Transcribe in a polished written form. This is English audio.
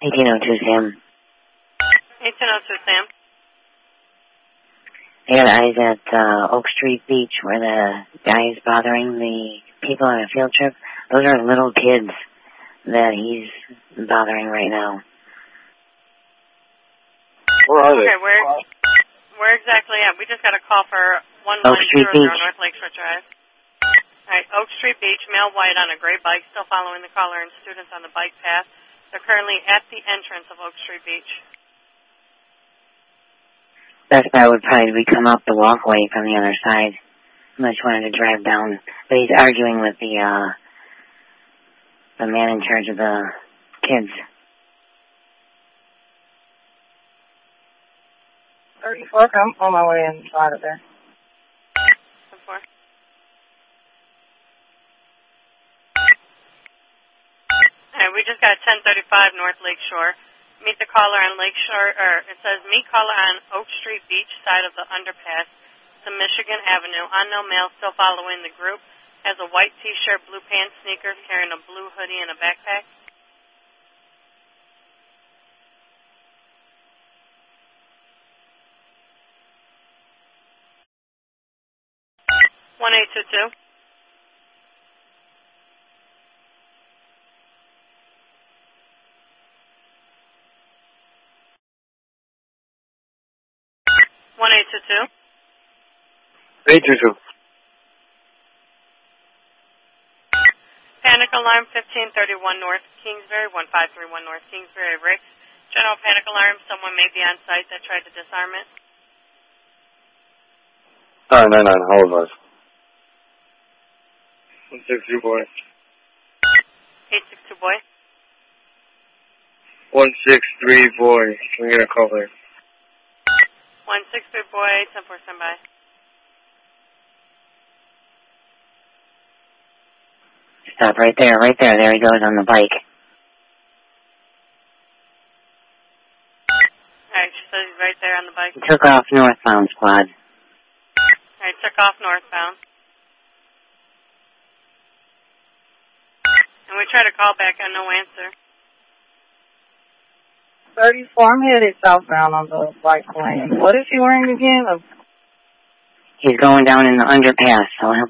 1802 Sam. 1802 Sam. I got eyes at Oak Street Beach where the guy is bothering the people on a field trip. Those are little kids that he's bothering right now. Where are they? Okay, where exactly at? We just got a call for Oak Street 1100 Beach. North Lakeshore Drive. Alright, Oak Street Beach, male white on a gray bike, still following the caller and students on the bike path. They're currently at the entrance of Oak Street Beach. Best bet would probably be come up the walkway from the other side. Unless you wanted to drive down. But he's arguing with the man in charge of the kids. 34, I'm on my way inside of there. 4. Alright, we just got 1035 North Lakeshore. Meet the caller on Lakeshore, or it says meet caller on Oak Street Beach side of the underpass to Michigan Avenue. Unknown male still following the group. Has a white t-shirt, blue pants, sneakers, carrying a blue hoodie and a backpack. One 822. One 822. 822. Panic alarm 1531 North Kingsbury, 1531 North Kingsbury, Ricks. General panic alarm. Someone may be on site that tried to disarm it. 999, how was I? 162 boy. 862 boy. 163 boy. Can we get a call there? 163 boy, 10-4 standby. Stop right there, right there. There he goes on the bike. Alright, she says he's right there on the bike. He took off northbound, squad. Alright, took off northbound. And we tried to call back, got no answer. 34, I'm headed southbound on the bike lane. What is he wearing again? He's going down in the underpass, so he'll